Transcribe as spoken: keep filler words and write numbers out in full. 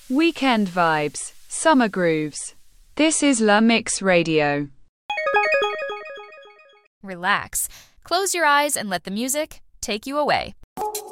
Weekend vibes, summer grooves. This is La Mix Radio. Relax. Close your eyes and let the music take you away.